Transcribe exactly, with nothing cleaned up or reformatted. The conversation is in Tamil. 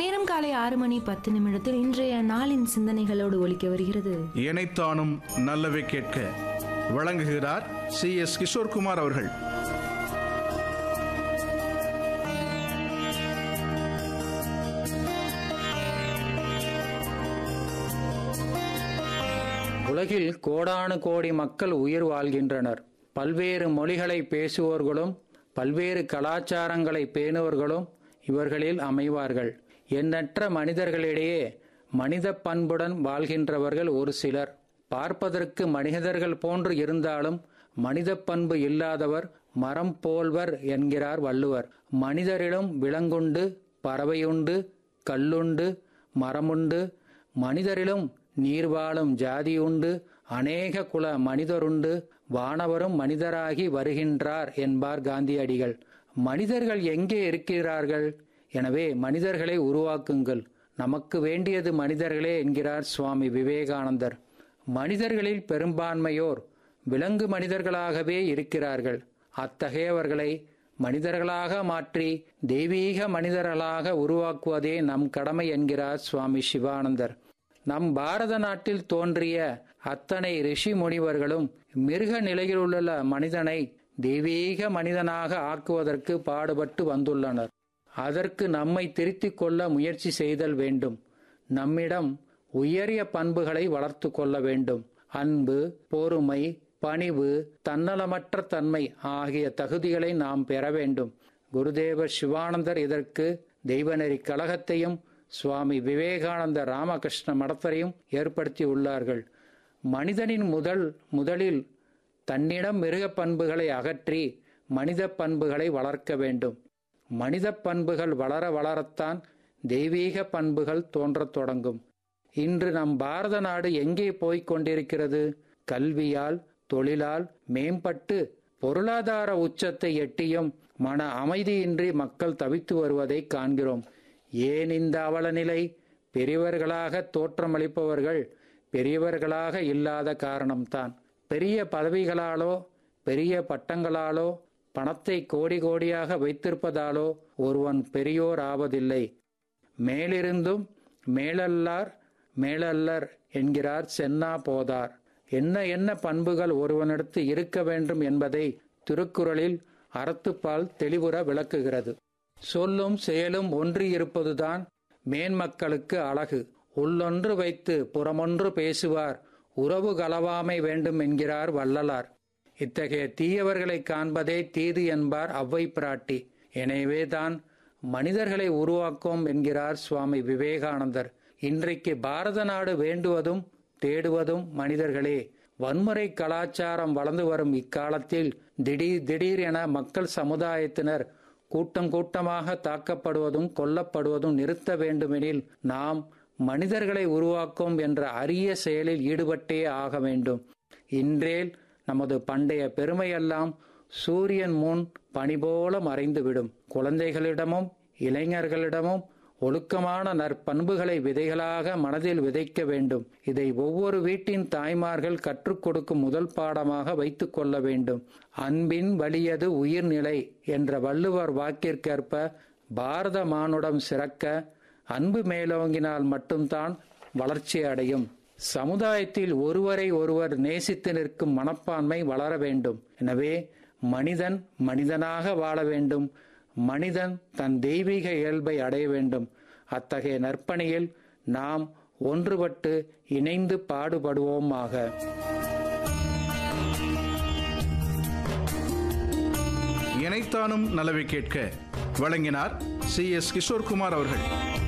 நேரம் காலை ஆறு மணி பத்து நிமிடத்தில் இன்றைய நாளின் சிந்தனைகளோடு ஒலிக்க வருகிறது இணைத்தானும் நல்லவை கேட்க. வழங்குகிறார் சி எஸ் கிஷோர்குமார் அவர்கள். உலகில் கோடானு கோடி மக்கள் உயிர் வாழ்கின்றனர். பல்வேறு மொழிகளை பேசுவோர்களும் பல்வேறு கலாச்சாரங்களை பேணுவர்களும் இவர்களில் அமைவார்கள். எண்ணற்ற மனிதர்களிடையே மனித பண்புடன் வாழ்கின்றவர்கள் ஒரு சிலர். பார்ப்பதற்கு மனிதர்கள் போன்று இருந்தாலும் மனித பண்பு இல்லாதவர் மரம் போல்வர் என்கிறார் வள்ளுவர். மனிதரிலும் விலங்குண்டு, பறவையுண்டு, கல்லுண்டு, மரமுண்டு. மனிதரிலும் நீர் வாழும் ஜாதியுண்டு, அநேக குல மனிதருண்டு, வானவரும் மனிதராகி வருகின்றார் என்பார் காந்தியடிகள். மனிதர்கள் எங்கே இருக்கிறார்கள்? எனவே மனிதர்களை உருவாக்குங்கள். நமக்கு வேண்டியது மனிதர்களே என்கிறார் சுவாமி விவேகானந்தர். மனிதர்களில் பெரும்பான்மையோர் விலங்கு மனிதர்களாகவே இருக்கிறார்கள். அத்தகையவர்களை மனிதர்களாக மாற்றி தெய்வீக மனிதர்களாக உருவாக்குவதே நம் கடமை என்கிறார் சுவாமி சிவானந்தர். நம் பாரத நாட்டில் தோன்றிய அத்தனை ரிஷி முனிவர்களும் மிருக நிலையிலுள்ள மனிதனை தெய்வீக மனிதனாக ஆக்குவதற்கு பாடுபட்டு வந்துள்ளனர். அதற்கு நம்மை திருத்திக் கொள்ள முயற்சி செய்தல் வேண்டும். நம்மிடம் உயரிய பண்புகளை வளர்த்து கொள்ள வேண்டும். அன்பு, பொறுமை, பணிவு, தன்னலமற்ற தன்மை ஆகிய தகுதிகளை நாம் பெற வேண்டும். குருதேவர் சிவானந்தர் இதற்கு தெய்வநெறி கழகத்தையும் சுவாமி விவேகானந்த ராமகிருஷ்ண மடத்தையும் ஏற்படுத்தி உள்ளார்கள். மனிதனின் முதல் முதலில் தன்னிடம் மிருக பண்புகளை அகற்றி மனித பண்புகளை வளர்க்க வேண்டும். மனித பண்புகள் வளர வளரத்தான் தெய்வீக பண்புகள் தோன்றத் தொடங்கும். இன்று நம் பாரத நாடு எங்கே போய்க் கொண்டிருக்கிறது? கல்வியால், தொழிலால் மேம்பட்டு பொருளாதார உச்சத்தை எட்டியும் மன அமைதியின்றி மக்கள் தவித்து வருவதை காண்கிறோம். ஏன் இந்த அவலநிலை? பெரியவர்களாக தோற்றமளிப்பவர்கள் பெரியவர்களாக இல்லாத காரணம்தான். பெரிய பதவிகளாலோ பெரிய பட்டங்களாலோ பணத்தை கோடி கோடியாக வைத்திருப்பதாலோ ஒருவன் பெரியோர் ஆவதில்லை. மேலிருந்தும் மேலல்லார் மேலல்லர் என்கிறார் சென்னா போதார். என்ன என்ன பண்புகள் ஒருவனிடத்து இருக்க வேண்டும் என்பதை திருக்குறளில் அறத்துப்பால் தெளிவுற விளக்குகிறது. சொல்லும் செயலும் ஒன்றியிருப்பதுதான் மேன்மக்களுக்கு அழகு. உள்ளொன்று வைத்து புறமொன்று பேசுவார், உறவு கலவாமை வேண்டும் என்கிறார் வள்ளலார். இத்தகைய தீயவர்களை காண்பதே தீது என்பார் அவ்வை பிராட்டி. எனவேதான் மனிதர்களை உருவாக்கும் என்கிறார் சுவாமி விவேகானந்தர். இன்றைக்கு பாரத நாடு வேண்டுவதும் தேடுவதும் மனிதர்களே. வன்முறை கலாச்சாரம் வளர்ந்து வரும் இக்காலத்தில் திடீர் திடீர் என மக்கள் சமுதாயத்தினர் கூட்டம் கூட்டமாக தாக்கப்படுவதும் கொல்லப்படுவதும் நிறுத்த வேண்டுமெனில் நாம் மனிதர்களை உருவாக்கும் என்ற அரிய செயலில் ஈடுபட்டே ஆக வேண்டும். இன்றேல் நமது பண்டைய பெருமையெல்லாம் சூரியன் முன் பனி போல மறைந்துவிடும். குழந்தைகளிடமும் இளைஞர்களிடமும் ஒழுக்கமான நற்பண்புகளை விதைகளாக மனதில் விதைக்க வேண்டும். இதை ஒவ்வொரு வீட்டின் தாய்மார்கள் கற்றுக் கொடுக்கும் முதல் பாடமாக வைத்துக் கொள்ள வேண்டும். அன்பின் வலியது உயிர்நிலை என்ற வள்ளுவர் வாக்கிற்கேற்ப பாரத மானுடம் சிறக்க அன்பு மேலோங்கினால் மட்டும்தான் வளர்ச்சி அடையும். சமுதாயத்தில் ஒருவரை ஒருவர் நேசித்து நிற்கும் மனப்பான்மை வளர வேண்டும். எனவே மனிதன் மனிதனாக வாழ வேண்டும். மனிதன் தன் தெய்வீக இயல்பை அடைய வேண்டும். அத்தகைய நற்பணியில் நாம் ஒன்றுபட்டு இணைந்து பாடுபடுவோமாக. இணைத்தானும் நலவை கேட்க வழங்கினார் சி எஸ் கிஷோர்குமார் அவர்கள்.